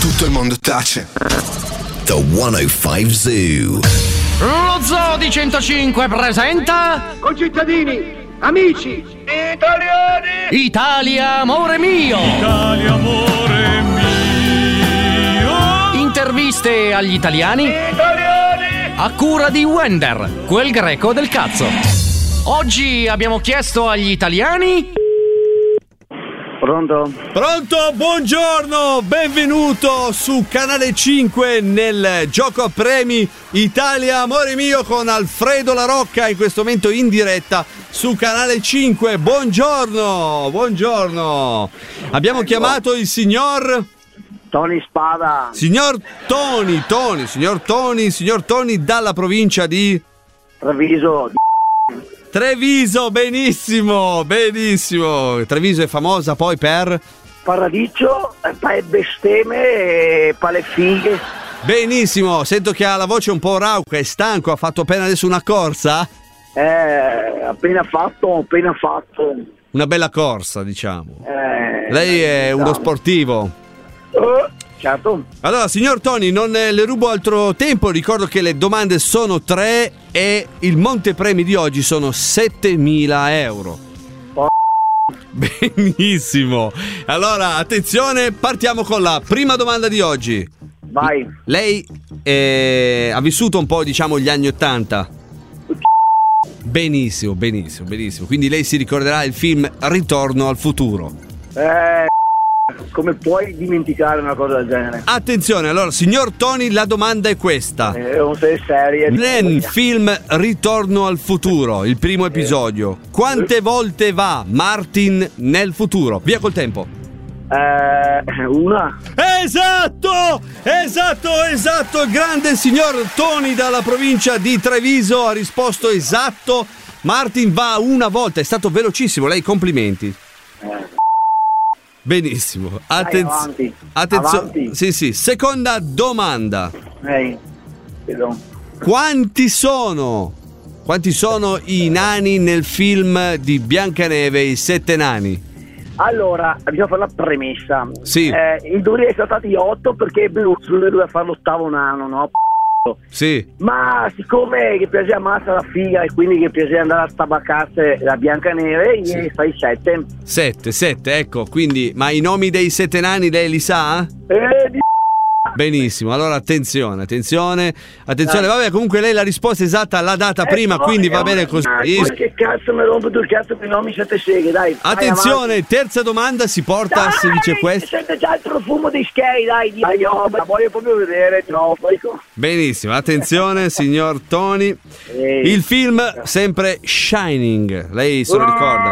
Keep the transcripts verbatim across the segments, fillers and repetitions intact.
tutto il mondo tace. The centocinque Zoo. Lo Zoo di centocinque presenta concittadini, amici, italiani. Italia amore mio. Italia amore mio. Interviste agli italiani Italiani. a cura di Wender, quel greco del cazzo. Oggi abbiamo chiesto agli italiani. Pronto? Pronto, buongiorno, benvenuto su Canale cinque nel gioco a premi Italia amore mio con Alfredo La Rocca, in questo momento in diretta su Canale cinque. Buongiorno, buongiorno. Abbiamo chiamato il signor Tony Spada. Signor Tony, Tony, signor Tony, signor Tony dalla provincia di Treviso. Treviso, benissimo, benissimo. Treviso è famosa poi per Paradiso, pa- bestemmie e pale fighe. benissimo, sento che ha la voce un po' rauca, è stanco, ha fatto appena adesso una corsa? Eh, appena fatto, appena fatto. Una bella corsa, diciamo. Eh, Lei è uno diciamo. sportivo. Eh, certo. Allora, signor Tony, non eh, le rubo altro tempo, ricordo che le domande sono tre e il montepremi di oggi sono settemila euro. Oh. Benissimo. Allora, attenzione, partiamo con la prima domanda di oggi. Vai. Lei eh, ha vissuto un po', diciamo, gli anni Ottanta. Benissimo, benissimo, benissimo. Quindi lei si ricorderà il film Ritorno al futuro. Eh, come puoi dimenticare una cosa del genere? Attenzione, allora, signor Tony, la domanda è questa. Eh, non sei serie. Nel film Ritorno al futuro, il primo episodio, quante volte va Martin nel futuro? Via col tempo. Eh, una. Esatto, esatto, esatto. Il grande signor Tony dalla provincia di Treviso ha risposto esatto. Martin va una volta, è stato velocissimo, lei complimenti. Eh. Benissimo. Dai, avanti. Attenzione. Avanti. Sì, sì. Seconda domanda. Ehi, vedo. Quanti sono? Quanti sono i nani nel film di Biancaneve, i sette nani? Allora, bisogna fare la premessa. Sì. Eh, in teoria sono stati otto perché Bellucci doveva fare l'ottavo nano, no? Sì. Ma siccome che piaceva ammazza la figa e quindi che piaceva andare a stabaccarsi la Biancaneve, Sì. gli fai sette. Sette, sette, ecco. Quindi, ma i nomi dei sette nani lei li sa? Eh, di... Benissimo, allora attenzione, attenzione, attenzione, Dai. vabbè, comunque lei la risposta esatta l'ha data Eh, prima, no, quindi eh, va bene oh, così. ma che cazzo mi rompo tu il cazzo per i nomi sette seghe, dai. vai Attenzione, avanti. terza domanda si porta, Dai, si dice questo. sente già il profumo dei skei, dai, di dai, oh, ma voglio proprio vedere troppo. Benissimo, attenzione, signor Tony. Ehi. Il film sempre Shining, lei se lo ricorda?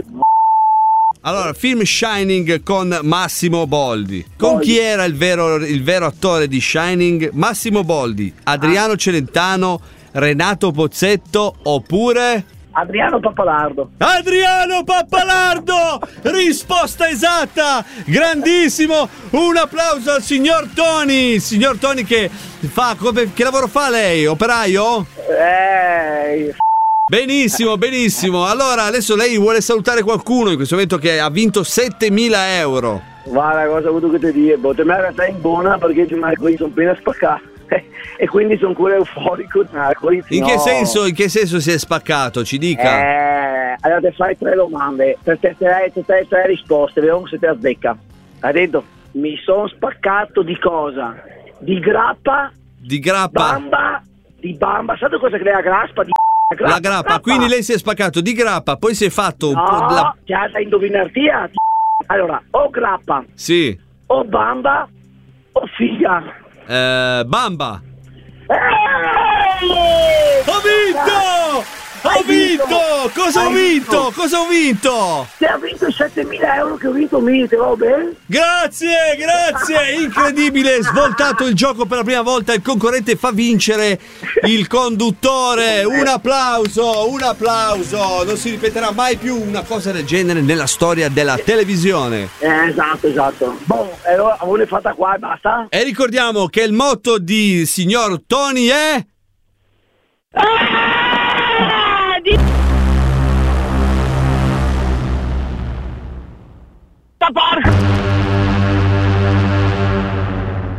Allora, film Shining con Massimo Boldi. Con Boldi. chi era il vero, il vero attore di Shining? Massimo Boldi, Adriano Celentano, Renato Pozzetto oppure... Adriano Pappalardo. Adriano Pappalardo! Risposta esatta! Grandissimo! Un applauso al signor Tony! Signor Tony che fa come, che lavoro fa lei? Operaio? Eh... Benissimo, benissimo. Allora, adesso lei vuole salutare qualcuno in questo momento che ha vinto settemila euro. Guarda, cosa ho avuto che ti dire? Boh, te me la stai in buona perché mi sono appena spaccato e quindi sono pure euforico. In che senso, in che senso si è spaccato? Ci dica. Eh, allora te fai tre domande, per te tre, te, tre, tre risposte, vediamo se te la azzecca. Hai detto, mi sono spaccato di cosa? Di grappa, Di grappa. bamba, di bamba, sai cosa che è la grappa? Di grappa, La grappa. Quindi lei si è spaccato di grappa, poi si è fatto un no, po' la... cioè da indovinarti a allora, o grappa, Sì. o bamba, o figa. Eh, Bamba. Eeeh! Ho vinto! Ho Hai vinto! vinto! Cosa ho Hai vinto? vinto! Cosa ho vinto? Te ha vinto i settemila euro che ho vinto mille, te va bene? Grazie, grazie, incredibile, svoltato il gioco per la prima volta, il concorrente fa vincere il conduttore, un applauso, un applauso, non si ripeterà mai più una cosa del genere nella storia della televisione. Eh, esatto, esatto. Boh, allora avete fatta qua e basta? E ricordiamo che il motto di signor Tony è... Ah, di... porca!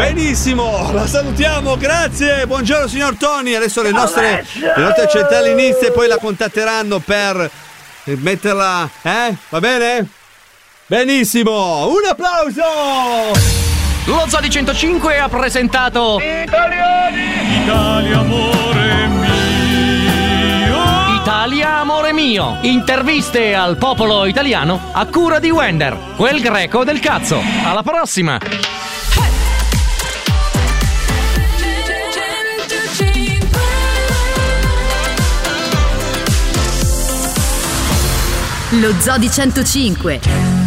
Benissimo, la salutiamo, grazie. Buongiorno signor Tony. Adesso le nostre, le nostre centraliniste poi la contatteranno per metterla, eh? Va bene? Benissimo, un applauso! Lo Zoo di centocinque ha presentato Italiani! Italia amore mio! Italia amore mio. Interviste al popolo italiano a cura di Wender, quel greco del cazzo. Alla prossima! Lo Zoo di centocinque.